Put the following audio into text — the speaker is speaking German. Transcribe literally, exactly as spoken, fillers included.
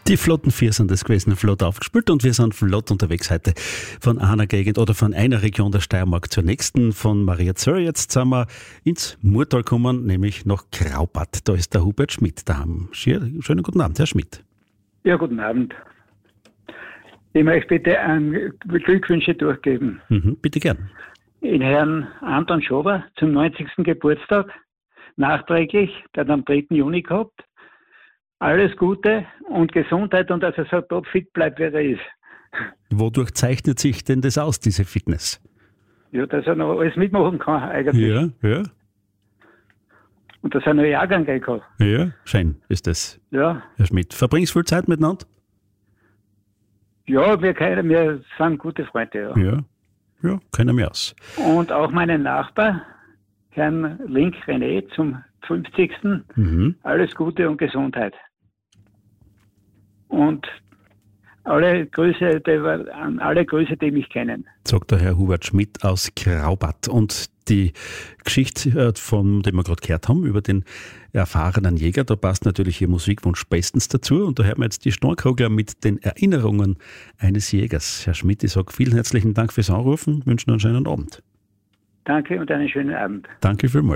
Die Flotten vier sind das gewesen, flott aufgespielt, und wir sind flott unterwegs heute von einer Gegend oder von einer Region der Steiermark zur nächsten, von Mariazell. Jetzt sind wir ins Murtal gekommen, nämlich nach Graubart. Da ist der Hubert Schmidt daheim. Schönen guten Abend, Herr Schmidt. Ja, guten Abend. Ich möchte bitte ein Glückwünsche durchgeben. Mhm, bitte gern. In Herrn Anton Schober zum neunzigsten Geburtstag, nachträglich, der hat am dritten Juni gehabt. Alles Gute und Gesundheit und dass er so topfit bleibt, wie er ist. Wodurch zeichnet sich denn das aus, diese Fitness? Ja, dass er noch alles mitmachen kann eigentlich. Ja, ja. Und dass er noch Jahrgang gehabt hat. Ja, schön ist das. Ja. Herr Schmidt, verbringst du viel Zeit miteinander? Ja, wir, kennen, wir sind gute Freunde, ja. Ja, ja, kennen wir aus. Und auch meinen Nachbar, Herrn Link René, zum fünfzigsten Mhm. Alles Gute und Gesundheit. Und alle Grüße, die, an alle Grüße, die mich kennen. Sagt der Herr Hubert Schmidt aus Graubart. Und die Geschichte, von der wir gerade gehört haben, über den erfahrenen Jäger, da passt natürlich Ihr Musikwunsch bestens dazu. Und da hören wir jetzt die Stornkrogler mit den Erinnerungen eines Jägers. Herr Schmidt, ich sage vielen herzlichen Dank fürs Anrufen, wünsche noch einen schönen Abend. Danke und einen schönen Abend. Danke vielmals.